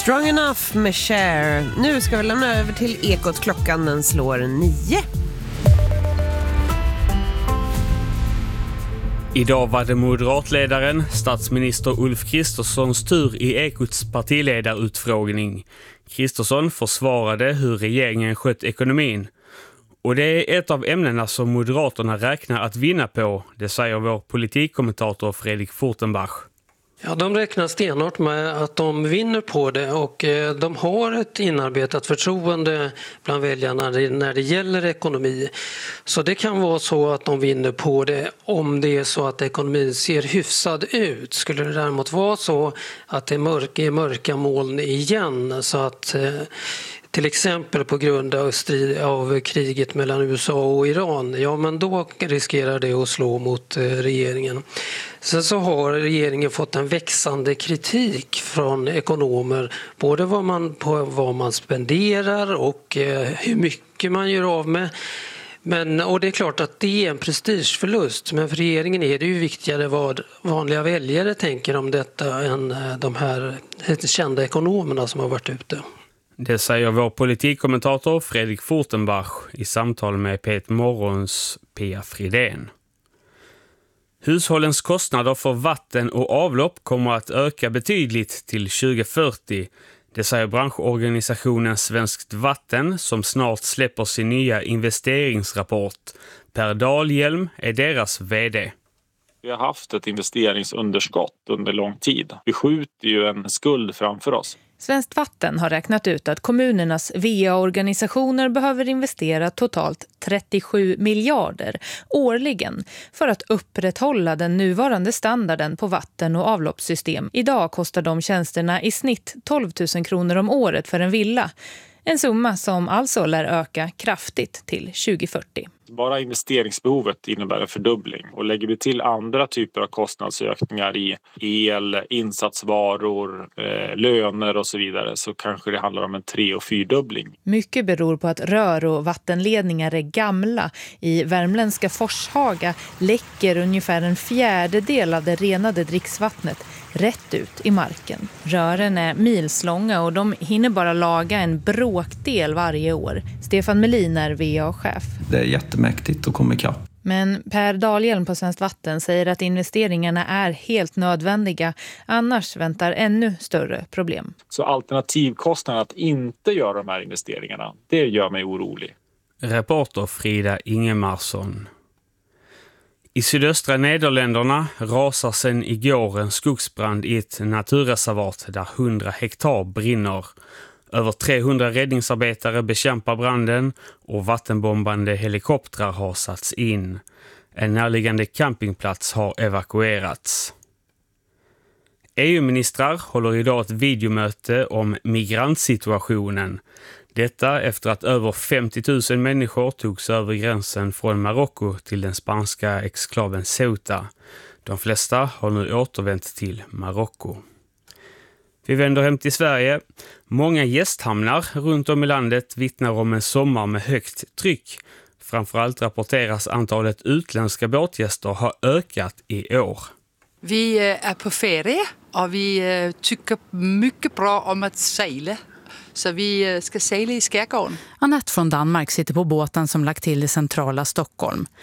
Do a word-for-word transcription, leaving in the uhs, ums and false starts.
Strong Enough med Cher. Nu ska vi lämna över till Ekot. Klockan den slår nio. Idag var det moderatledaren, statsminister Ulf Kristerssons tur i Ekots partiledarutfrågning. Kristersson försvarade hur regeringen skött ekonomin. Och det är ett av ämnena som Moderaterna räknar att vinna på, det säger vår politikkommentator Fredrik Fortenbach. Ja, de räknar stenhårt med att de vinner på det och de har ett inarbetat förtroende bland väljarna när det gäller ekonomi. Så det kan vara så att de vinner på det om det är så att ekonomin ser hyfsad ut. Skulle det däremot vara så att det är mörka, mörka moln igen, så att till exempel på grund av, strid, av kriget mellan U S A och Iran, ja men då riskerar det att slå mot regeringen. Sen så har regeringen fått en växande kritik från ekonomer, både vad man, på vad man spenderar och eh, hur mycket man gör av med. Men, och det är klart att det är en prestigeförlust, men för regeringen är det ju viktigare vad vanliga väljare tänker om detta än de här kända ekonomerna som har varit ute. Det säger vår politikkommentator Fredrik Fortenbach i samtal med Peter Morgons Pia Fridén. Hushållens kostnader för vatten och avlopp kommer att öka betydligt till tjugo fyrtio. Det säger branschorganisationen Svenskt Vatten som snart släpper sin nya investeringsrapport. Per Dahlhjelm är deras vd. Vi har haft ett investeringsunderskott under lång tid. Vi skjuter ju en skuld framför oss. Svenskt Vatten har räknat ut att kommunernas V A-organisationer behöver investera totalt trettiosju miljarder årligen för att upprätthålla den nuvarande standarden på vatten- och avloppssystem. Idag kostar de tjänsterna i snitt tolv tusen kronor om året för en villa. En summa som alltså lär öka kraftigt till tjugo fyrtio. Bara investeringsbehovet innebär en fördubbling, och lägger vi till andra typer av kostnadsökningar i el, insatsvaror, eh, löner och så vidare, så kanske det handlar om en tre- och fyrdubbling. Mycket beror på att rör- och vattenledningar är gamla. I värmländska Forshaga läcker ungefär en fjärdedel av det renade dricksvattnet rätt ut i marken. Rören är milslånga och de hinner bara laga en bråkdel varje år. Stefan Melin är V A-chef. Det är jättemäktigt att komma ikapp. Men Per Dahlhjelm på Svenskt Vatten säger att investeringarna är helt nödvändiga. Annars väntar ännu större problem. Så alternativkostnaden att inte göra de här investeringarna, det gör mig orolig. Reporter Frida Ingemarsson. I sydöstra Nederländerna rasar sedan igår en skogsbrand i ett naturreservat där hundra hektar brinner. Över trehundra räddningsarbetare bekämpar branden och vattenbombande helikoptrar har satts in. En närliggande campingplats har evakuerats. E U-ministrar håller idag ett videomöte om migrantsituationen. Detta efter att över femtio tusen människor togs över gränsen från Marocko till den spanska exklaven Ceuta. De flesta har nu återvänt till Marocko. Vi vänder hem till Sverige. Många gästhamnar runt om i landet vittnar om en sommar med högt tryck. Framförallt rapporteras antalet utländska båtgäster har ökat i år. Vi är på ferie och vi tycker mycket bra om att segla. Så vi ska segla i skärgården. Annette från Danmark sitter på båten som lagt till i centrala Stockholm.